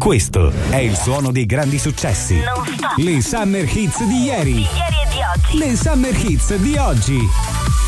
Questo è il suono dei grandi successi. Non stop. Le Summer Hits di ieri. Di ieri e di oggi. Le Summer Hits di oggi.